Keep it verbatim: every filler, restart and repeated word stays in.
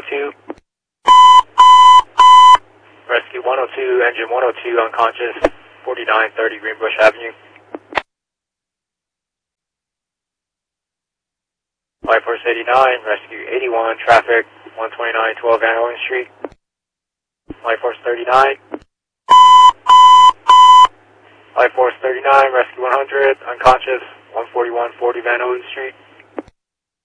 two. Rescue one oh two, engine one oh two, unconscious, forty-nine thirty Greenbush Avenue. Flight Force eighty-nine, Rescue eighty-one, traffic, one twenty-nine twelve Van Owen Street. Flight Force thirty-nine. Flight Force thirty-nine, Rescue one hundred, unconscious, one forty-one forty Van Owen Street.